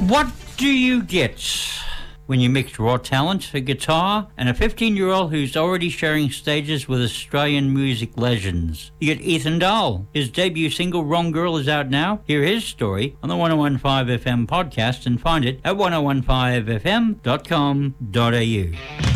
What do you get when you mix raw talent, a guitar, and a 15-year-old who's already sharing stages with Australian music legends? You get Ethan Dahl. His debut single, Wrong Girl, is out now. Hear his story on the 1015 FM podcast and find it at 1015fm.com.au.